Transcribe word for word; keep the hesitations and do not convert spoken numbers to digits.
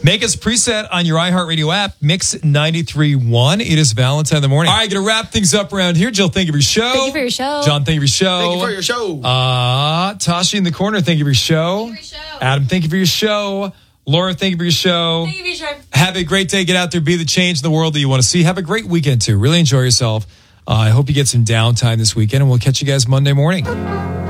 Make us preset on your iHeartRadio app, Mix ninety-three point one. It is Valentine in the morning. All right, going to wrap things up around here. Jill, thank you for your show. Thank you for your show. John, thank you for your show. Thank you for your show. Uh, Tashi in the corner, thank you for your show. Thank you for your show. Adam, thank you for your show. Laura, thank you for your show. Thank you for your show. Have a great day. Get out there. Be the change in the world that you want to see. Have a great weekend, too. Really enjoy yourself. Uh, I hope you get some downtime this weekend, and we'll catch you guys Monday morning.